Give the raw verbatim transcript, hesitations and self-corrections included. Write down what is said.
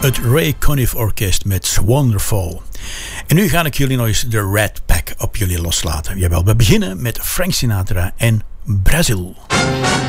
het Ray Conniff Orkest met Wonderful. En nu ga ik jullie nog eens de Rat Pack op jullie loslaten. Jawel, we beginnen met Frank Sinatra en Brazil.